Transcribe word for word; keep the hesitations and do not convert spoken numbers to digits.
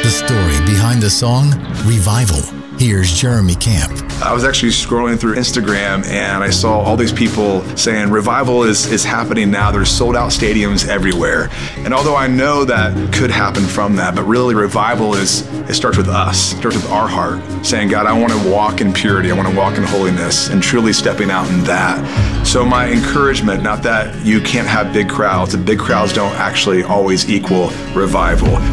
the story behind the song Revival. Here's Jeremy Camp. I was actually scrolling through Instagram and I saw all these people saying revival is, is happening now. There's sold out stadiums everywhere. And although I know that could happen from that, but really revival is, it starts with us, it starts with our heart, saying, God, I want to walk in purity, I want to walk in holiness, and truly stepping out in that. So my encouragement, not that you can't have big crowds, the big crowds don't actually always equal revival.